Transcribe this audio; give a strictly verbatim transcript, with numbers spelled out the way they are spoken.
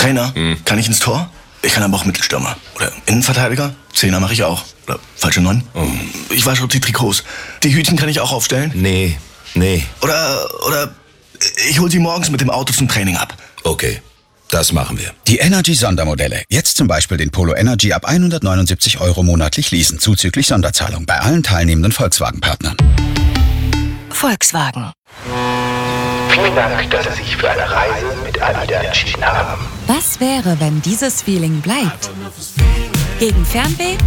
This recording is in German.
Trainer, hm. kann ich ins Tor? Ich kann aber auch Mittelstürmer. Oder Innenverteidiger? Zehner mache ich auch. Oder falsche Neun? Oh. Ich wasche die Trikots. Die Hütchen kann ich auch aufstellen? Nee, nee. Oder, oder ich hol sie morgens mit dem Auto zum Training ab. Okay, das machen wir. Die Energy-Sondermodelle. Jetzt zum Beispiel den Polo Energy ab hundertneunundsiebzig Euro monatlich leasen, zuzüglich Sonderzahlung bei allen teilnehmenden Volkswagen-Partnern. Volkswagen. Vielen Dank, dass Sie sich für eine Reise mit Alida entschieden haben. Was wäre, wenn dieses Feeling bleibt? Gegen Fernweh